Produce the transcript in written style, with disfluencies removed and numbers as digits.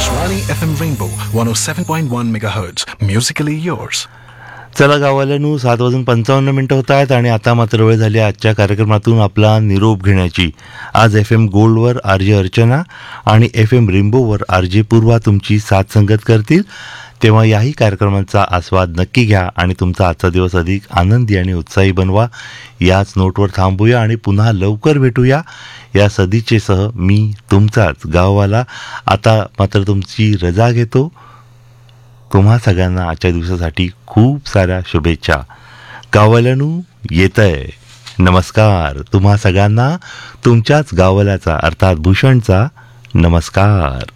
Akashwani FM Rainbow 107.1 MHz. Musically yours. चला गावाल्यानू 7:55 होत आहेत आणि आता मात्र वेळ झाली आजच्या कार्यक्रमातून आपला निरोप घेण्याची. आज FM गोल्डवर RJ अर्चना आणि FM रेनबोवर RJ पूर्वा तुमची साथ संगत करतील. तेव्हा याही कार्यक्रमांचा आस्वाद नक्की घ्या आणि तुमचा आजचा दिवस अधिक आनंदी आणि उत्साही बनवा. याच नोटवर थांबूया आणि पुन्हा लवकर भेटूया. या सदिच्छेसह मी तुमचाच गाववाला आता मात्र तुमची रजा घेतो. तुम्हा सगळ्यांना आजच्या दिवसासाठी खूप साऱ्या शुभेच्छा. गाववाल्यानू येतंय. नमस्कार तुम्हा सगळ्यांना. तुमच्याच गाववाल्याचा अर्थात भूषणचा नमस्कार.